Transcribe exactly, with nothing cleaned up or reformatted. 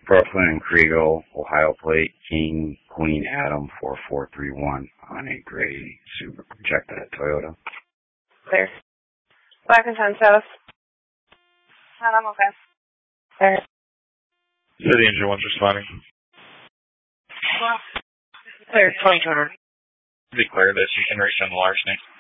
Brooklyn and Kriegel, Ohio plate, King, Queen, Adam, four four three one on a gray Subaru. Check that Toyota. Clear. Black and ten South. I'm okay. Clear. City engine one's responding. Clear, twenty two hundred. Declare this, you can reach on the large name.